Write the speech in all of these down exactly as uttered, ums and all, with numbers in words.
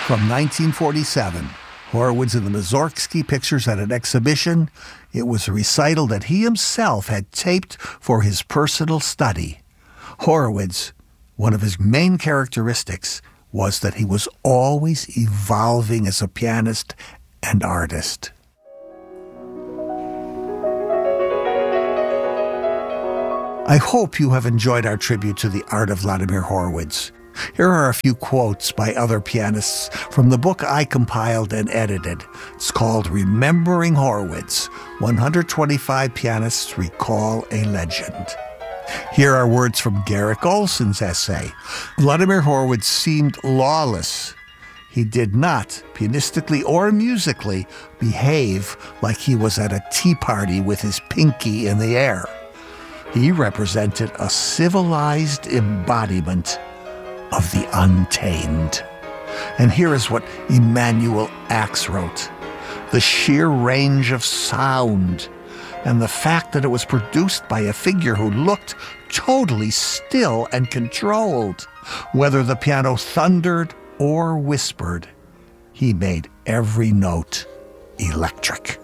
From nineteen forty-seven, Horowitz and the Mussorgsky Pictures at an exhibition. It was a recital that he himself had taped for his personal study. Horowitz, one of his main characteristics was that he was always evolving as a pianist and artist. I hope you have enjoyed our tribute to the art of Vladimir Horowitz. Here are a few quotes by other pianists from the book I compiled and edited. It's called Remembering Horowitz, one hundred twenty-five Pianists Recall a Legend. Here are words from Garrick Olson's essay. Vladimir Horowitz seemed lawless. He did not, pianistically or musically, behave like he was at a tea party with his pinky in the air. He represented a civilized embodiment of the untamed. And here is what Emanuel Ax wrote. The sheer range of sound and the fact that it was produced by a figure who looked totally still and controlled. Whether the piano thundered or whispered, he made every note electric.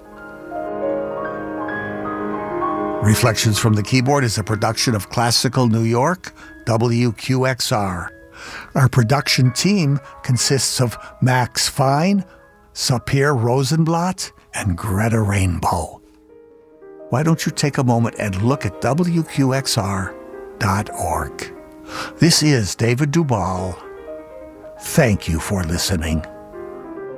Reflections from the Keyboard is a production of Classical New York, W Q X R. Our production team consists of Max Fine, Sapir Rosenblatt, and Greta Rainbow. Why don't you take a moment and look at W Q X R dot org. This is David Duvall. Thank you for listening.